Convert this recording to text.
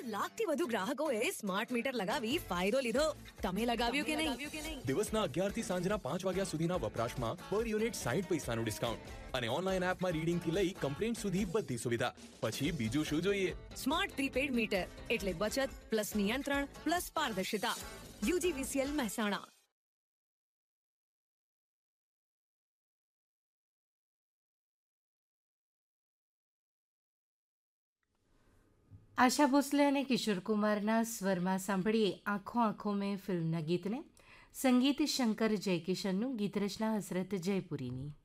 લાખથી વધુ ગ્રાહકોએ smart meter લગાવી ફાયદો લીધો. તમે લગાવ્યું કે નહીં? દિવસના 11 થી સાંજના 5 વાગ્યા સુધીના વપરાશમાં પર યુનિટ 60 પૈસાનું ડિસ્કાઉન્ટ અને ઓનલાઈન એપમાં રીડિંગથી લઈ કમ્પ્લેન્ટ સુધી બધી સુવિધા. પછી બીજું શું જોઈએ? સ્માર્ટ પ્રીપેડ મીટર એટલે બચત પ્લસ નિયંત્રણ પ્લસ પારદર્શિતા. UGVCL મહેસાણા. આશા ભોસલે અને કિશોર કુમારના સ્વરમાં સાંભળીએ આંખો આંખો મેં ફિલ્મના ગીતને. સંગીત શંકર જયકિશનનું, ગીત રચના હસરત જયપુરીની.